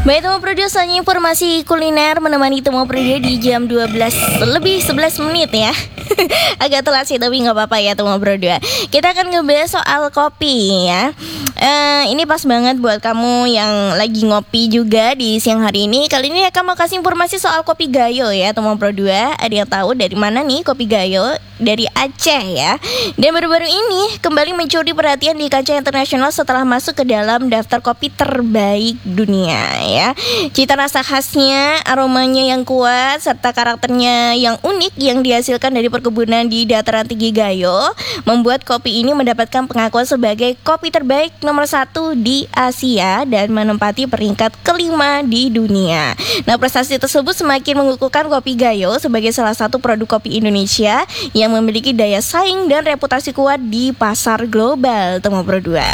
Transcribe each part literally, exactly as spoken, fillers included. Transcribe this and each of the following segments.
Baik teman produser, informasi kuliner menemani teman produser di jam dua belas lebih sebelas menit ya. Agak telat sih tapi gak apa-apa ya teman produser. Kita akan ngebahas soal kopi ya. Uh, ini pas banget buat kamu yang lagi ngopi juga di siang hari ini. Kali ini akan mau kasih informasi soal kopi Gayo ya teman produser. Ada yang tahu dari mana nih kopi Gayo? Dari Aceh ya. Dan baru-baru ini kembali mencuri perhatian di kancah internasional setelah masuk ke dalam daftar kopi terbaik dunia ya. Cita rasa khasnya, aromanya yang kuat, serta karakternya yang unik yang dihasilkan dari perkebunan di dataran tinggi Gayo membuat kopi ini mendapatkan pengakuan sebagai kopi terbaik nomor satu di Asia dan menempati peringkat kelima di dunia. Nah, prestasi tersebut semakin mengukuhkan kopi Gayo sebagai salah satu produk kopi Indonesia yang memiliki daya saing dan reputasi kuat di pasar global, teman produser.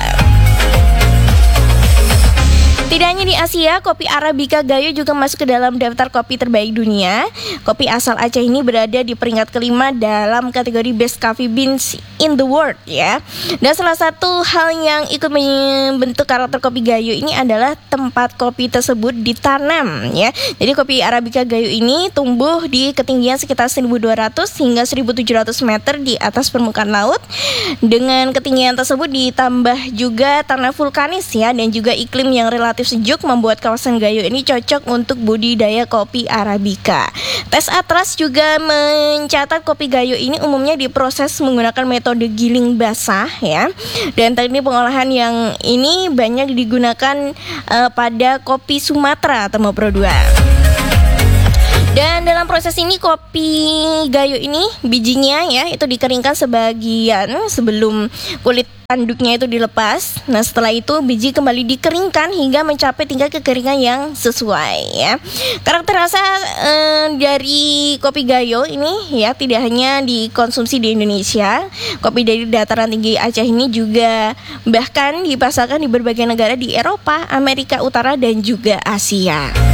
Tidak hanya di Asia, kopi Arabica Gayo juga masuk ke dalam daftar kopi terbaik dunia. Kopi asal Aceh ini berada di peringkat kelima dalam kategori Best Coffee Beans in the World ya. Dan salah satu hal yang ikut membentuk karakter kopi Gayo ini adalah tempat kopi tersebut ditanam ya. Jadi kopi Arabica Gayo ini tumbuh di ketinggian sekitar seribu dua ratus hingga seribu tujuh ratus meter di atas permukaan laut. Dengan ketinggian tersebut ditambah juga tanah vulkanis ya, dan juga iklim yang relatif sejuk membuat kawasan Gayo ini cocok untuk budidaya kopi Arabica. Tes Atlas juga mencatat kopi Gayo ini umumnya diproses menggunakan metode giling basah ya. Dan teknik pengolahan yang ini banyak digunakan uh, pada kopi Sumatera, teman produser. Dan dalam proses ini kopi Gayo ini bijinya ya itu dikeringkan sebagian sebelum kulit tanduknya itu dilepas. Nah, setelah itu biji kembali dikeringkan hingga mencapai tingkat kekeringan yang sesuai ya. Karakter rasa eh, dari kopi Gayo ini ya tidak hanya dikonsumsi di Indonesia. Kopi dari dataran tinggi Aceh ini juga bahkan dipasarkan di berbagai negara di Eropa, Amerika Utara dan juga Asia.